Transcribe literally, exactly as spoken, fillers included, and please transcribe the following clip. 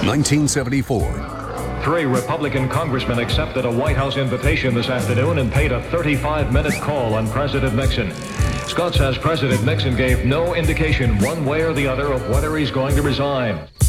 nineteen seventy-four. Three Republican congressmen accepted a White House invitation this afternoon and paid a thirty-five minute call on President Nixon. Scott says President Nixon gave no indication one way or the other of whether he's going to resign.